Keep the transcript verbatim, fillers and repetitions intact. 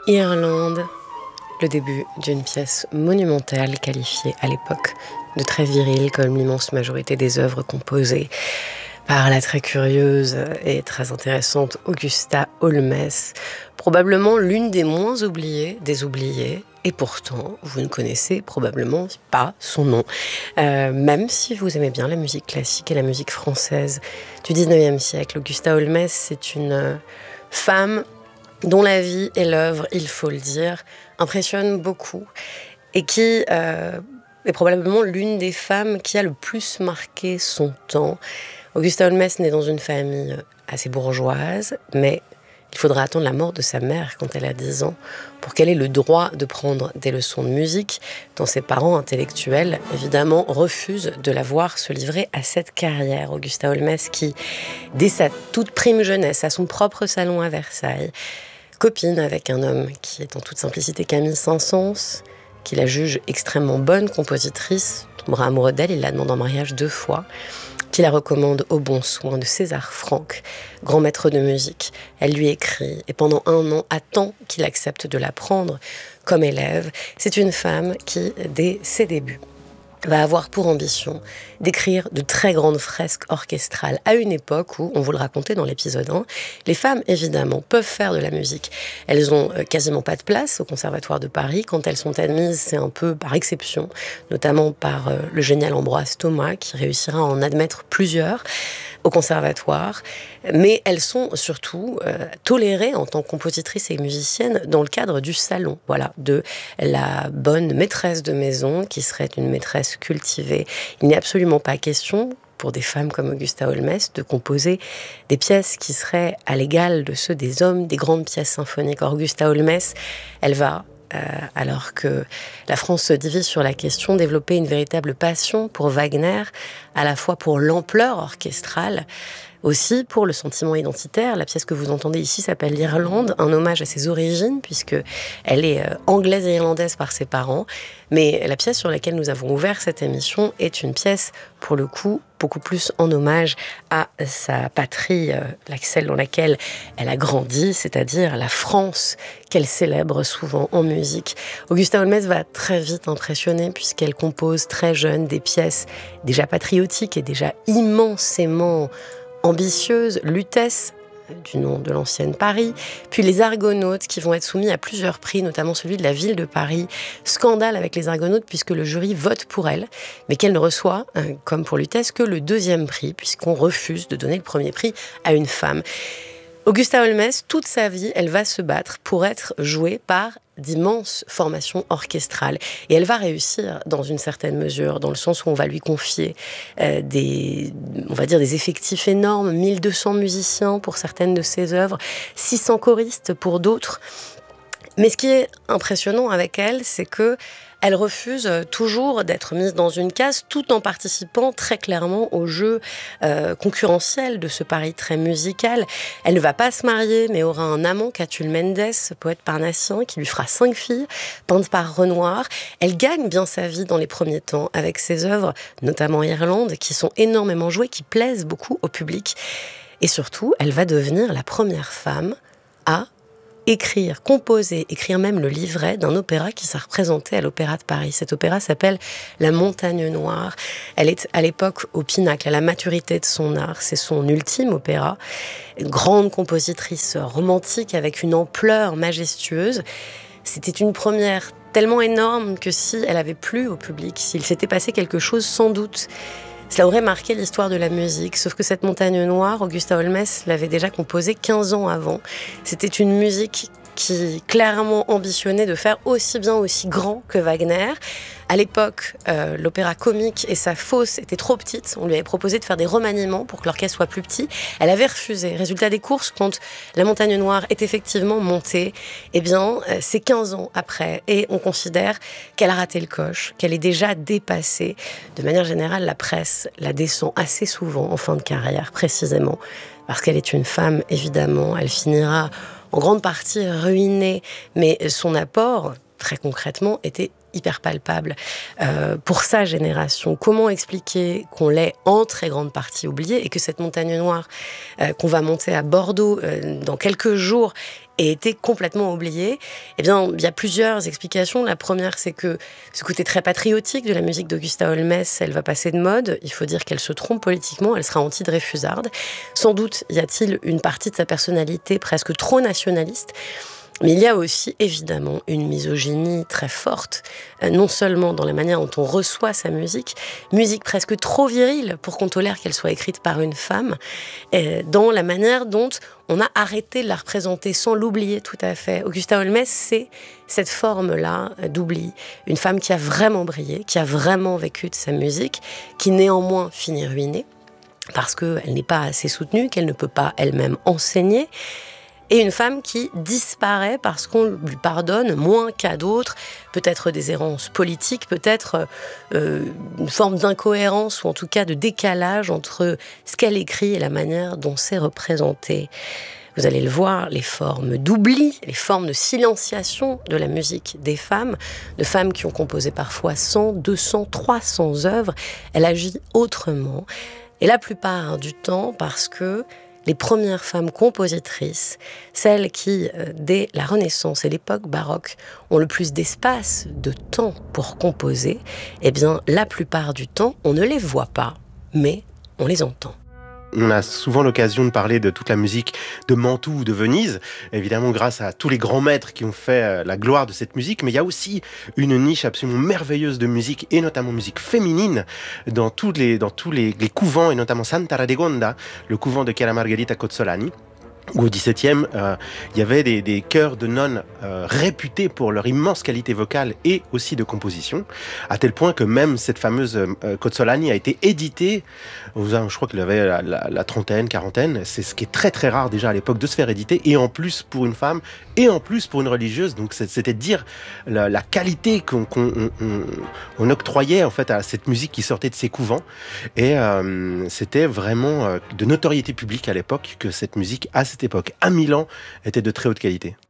Irlande, le début d'une pièce monumentale qualifiée à l'époque de très virile comme l'immense majorité des œuvres composées par la très curieuse et très intéressante Augusta Holmes, probablement l'une des moins oubliées des oubliées, et pourtant vous ne connaissez probablement pas son nom, euh, même si vous aimez bien la musique classique et la musique française du dix-neuvième siècle. Augusta Holmes, c'est une femme dont la vie et l'œuvre, il faut le dire, impressionnent beaucoup et qui euh, est probablement l'une des femmes qui a le plus marqué son temps. Augusta Holmes naît dans une famille assez bourgeoise, mais il faudra attendre la mort de sa mère quand elle a dix ans pour qu'elle ait le droit de prendre des leçons de musique, dont ses parents intellectuels, évidemment, refusent de la voir se livrer à cette carrière. Augusta Holmes qui, dès sa toute prime jeunesse, a son propre salon à Versailles, copine avec un homme qui est en toute simplicité Camille Saint-Saëns, qui la juge extrêmement bonne compositrice, tombera amoureux d'elle, il la demande en mariage deux fois, qui la recommande au bon soin de César Franck, grand maître de musique. Elle lui écrit et pendant un an attend qu'il accepte de la prendre comme élève. C'est une femme qui, dès ses débuts, va avoir pour ambition d'écrire de très grandes fresques orchestrales à une époque où, on vous le racontait dans l'épisode un, les femmes, évidemment, peuvent faire de la musique. Elles ont quasiment pas de place au Conservatoire de Paris. Quand elles sont admises, c'est un peu par exception, notamment par le génial Ambroise Thomas, qui réussira à en admettre plusieurs au conservatoire, mais elles sont surtout euh, tolérées en tant que compositrices et musiciennes dans le cadre du salon, voilà, de la bonne maîtresse de maison qui serait une maîtresse cultivée. Il n'est absolument pas question pour des femmes comme Augusta Holmes de composer des pièces qui seraient à l'égal de ceux des hommes, des grandes pièces symphoniques. Augusta Holmes, elle va Euh, alors que la France se divise sur la question, développer une véritable passion pour Wagner, à la fois pour l'ampleur orchestrale, aussi pour le sentiment identitaire. La pièce que vous entendez ici s'appelle l'Irlande, un hommage à ses origines, puisque elle est euh, anglaise et irlandaise par ses parents. Mais la pièce sur laquelle nous avons ouvert cette émission est une pièce, pour le coup, beaucoup plus en hommage à sa patrie, euh, celle dans laquelle elle a grandi, c'est-à-dire la France, qu'elle célèbre souvent en musique. Augusta Holmes va très vite impressionner, puisqu'elle compose très jeune des pièces déjà patriotiques et déjà immensément ambitieuse, Lutèce, du nom de l'ancienne Paris, puis les Argonautes qui vont être soumis à plusieurs prix, notamment celui de la ville de Paris. Scandale avec les Argonautes puisque le jury vote pour elle, mais qu'elle ne reçoit, comme pour Lutèce, que le deuxième prix, puisqu'on refuse de donner le premier prix à une femme. Augusta Holmes, toute sa vie, elle va se battre pour être jouée par d'immenses formations orchestrales. Et elle va réussir dans une certaine mesure, dans le sens où on va lui confier euh, des, on va dire des effectifs énormes, mille deux cents musiciens pour certaines de ses œuvres, six cents choristes pour d'autres. Mais ce qui est impressionnant avec elle, c'est que elle refuse toujours d'être mise dans une case tout en participant très clairement au jeu euh, concurrentiel de ce pari très musical. Elle ne va pas se marier, mais aura un amant, Catulle Mendes, poète parnassien, qui lui fera cinq filles, peintes par Renoir. Elle gagne bien sa vie dans les premiers temps avec ses œuvres, notamment Irlande, qui sont énormément jouées, qui plaisent beaucoup au public. Et surtout, elle va devenir la première femme à écrire, composer, écrire même le livret d'un opéra qui sera représenté à l'Opéra de Paris. Cet opéra s'appelle La Montagne Noire. Elle est à l'époque au pinacle, à la maturité de son art. C'est son ultime opéra. Une grande compositrice romantique avec une ampleur majestueuse. C'était une première tellement énorme que si elle avait plu au public, s'il s'était passé quelque chose, sans doute, cela aurait marqué l'histoire de la musique, sauf que cette Montagne Noire, Augusta Holmes l'avait déjà composée quinze ans avant. C'était une musique qui clairement ambitionnait de faire aussi bien, aussi grand que Wagner. À l'époque, euh, l'opéra comique et sa fosse étaient trop petites. On lui avait proposé de faire des remaniements pour que l'orchestre soit plus petit. Elle avait refusé. Résultat des courses, quand La Montagne Noire est effectivement montée, eh bien, euh, c'est quinze ans après. Et on considère qu'elle a raté le coche, qu'elle est déjà dépassée. De manière générale, la presse la descend assez souvent en fin de carrière, précisément parce qu'elle est une femme, évidemment. Elle finira en grande partie ruinée, mais son apport, très concrètement, était hyper palpable euh, pour sa génération. Comment expliquer qu'on l'ait en très grande partie oubliée et que cette Montagne Noire euh, qu'on va monter à Bordeaux euh, dans quelques jours et était complètement oubliée. Eh bien, il y a plusieurs explications. La première, c'est que ce côté très patriotique de la musique d'Augusta Holmès, elle va passer de mode. Il faut dire qu'elle se trompe politiquement, elle sera anti-dreyfusarde. Sans doute y a-t-il une partie de sa personnalité presque trop nationaliste. Mais il y a aussi, évidemment, une misogynie très forte, euh, non seulement dans la manière dont on reçoit sa musique, musique presque trop virile pour qu'on tolère qu'elle soit écrite par une femme, euh, dans la manière dont on a arrêté de la représenter sans l'oublier tout à fait. Augusta Holmès, c'est cette forme-là d'oubli. Une femme qui a vraiment brillé, qui a vraiment vécu de sa musique, qui néanmoins finit ruinée, parce qu'elle n'est pas assez soutenue, qu'elle ne peut pas elle-même enseigner, et une femme qui disparaît parce qu'on lui pardonne moins qu'à d'autres, peut-être des errances politiques, peut-être euh, une forme d'incohérence ou en tout cas de décalage entre ce qu'elle écrit et la manière dont c'est représenté. Vous allez le voir, les formes d'oubli, les formes de silenciation de la musique des femmes, de femmes qui ont composé parfois cent, deux cents, trois cents œuvres, elle agit autrement. Et la plupart du temps parce que les premières femmes compositrices, celles qui, dès la Renaissance et l'époque baroque, ont le plus d'espace, de temps pour composer, eh bien, la plupart du temps, on ne les voit pas, mais on les entend. On a souvent l'occasion de parler de toute la musique de Mantoue ou de Venise, évidemment grâce à tous les grands maîtres qui ont fait la gloire de cette musique, mais il y a aussi une niche absolument merveilleuse de musique, et notamment musique féminine, dans tous les, dans tous les, les couvents, et notamment Santa Radegonda, le couvent de Chiara Margherita Cozzolani, où au dix-septième, euh, il y avait des, des chœurs de nonnes euh, réputés pour leur immense qualité vocale et aussi de composition, à tel point que même cette fameuse euh, Cozzolani a été éditée, je crois qu'il avait la, la, la trentaine, quarantaine, c'est ce qui est très très rare déjà à l'époque de se faire éditer, et en plus pour une femme, et en plus pour une religieuse, donc c'était dire la, la qualité qu'on, qu'on on, on octroyait en fait à cette musique qui sortait de ces couvents, et euh, c'était vraiment euh, de notoriété publique à l'époque que cette musique, à cette époque, à Milan, était de très haute qualité.